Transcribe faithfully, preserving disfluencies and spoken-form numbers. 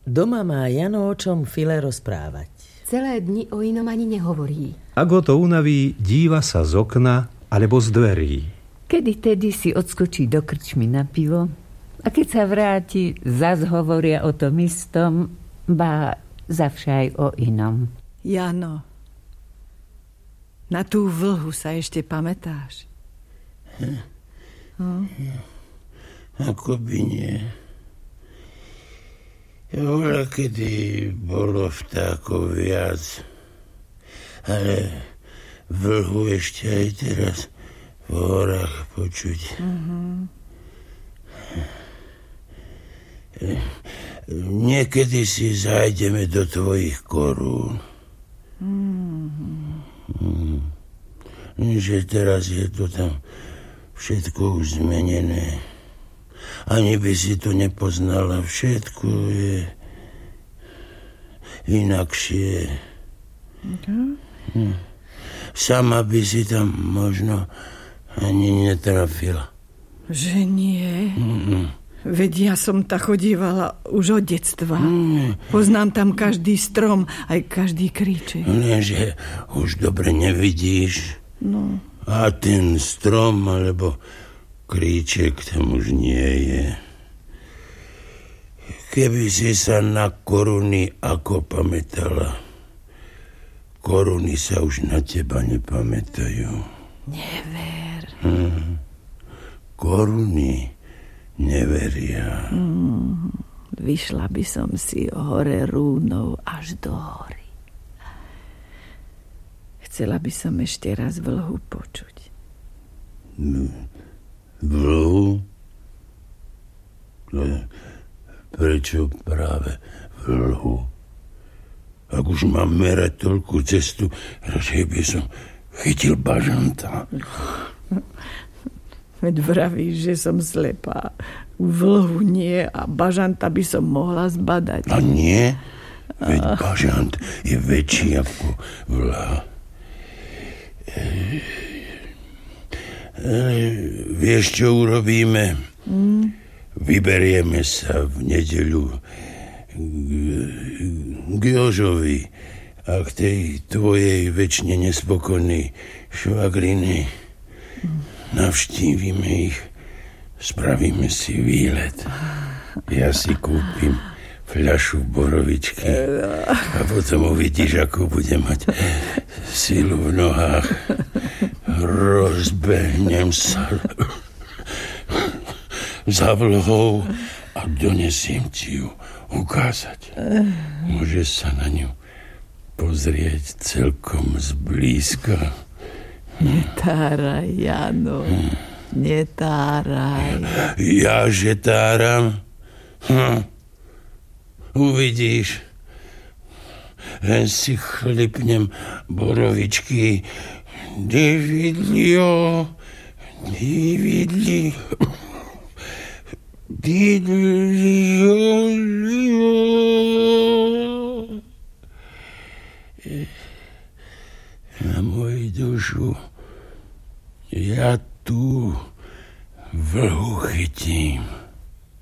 Doma má Jano o čom File rozprávať. Celé dni o inom ani nehovorí. Ak ho to unaví, díva sa z okna alebo z dverí. Kedy tedy si odskočí do krčmy na pivo a keď sa vráti, zas hovoria o tom istom, ba zavšaj o inom. Jano, na tú vlhu sa ešte pamätáš? Hm. Hm? Ako by nie. Voľa kedy bolo vtákov viac, ale vlhu ešte aj teraz v horách počuť. Mm-hmm. Niekedy si zájdeme do tvojich korún. Mm-hmm. Mm. Že teraz je to tam všetko už zmenené. Ani by si to nepoznala. Všetko je inakšie. Okay. Hm. Sama by si tam možno ani netrafila. Že nie? Mm-mm. Veď ja som ta chodívala už od detstva. Mm. Poznám tam každý strom, aj každý kríček. Lenže už dobre nevidíš. No. A ten strom, alebo kríček tam už nie je. Keby si sa na koruny ako pamätala, koruny sa už na teba nepamätajú. Never. Hm. Koruny neveria. Mm. Vyšla by som si hore rúnou až do hory. Chcela by som ešte raz vlhu počuť. Vlhu? Prečo práve vlhu? Ak už mám merať toľkú cestu, radšej by som chytil bažanta. Veď vravíš, že som slepá. Vlhu nie a bažanta by som mohla zbadať. A nie? Veď bažant je väčší ako vlha. E, e, vieš, čo urobíme? Mm. Vyberieme sa v nedeľu k Jožovi a k tej tvojej večne nespokojnej švagriny. Mm. Navštívime ich, spravíme si výlet. Ja si kúpim fľašu borovičky a potom uvidíš, ako budem mať silu v nohách. Rozbehnem sa za vlhou a donesiem ti ju ukázať. Môžeš sa na ňu pozrieť celkom zblízka. Netáraj, Jano. Netáraj. Ja že táram? Hm. Uvidíš. Len si chlipnem borovičky. Dividlio, dividli, dividlio. Na moju dušu ja tu vlhu chytím.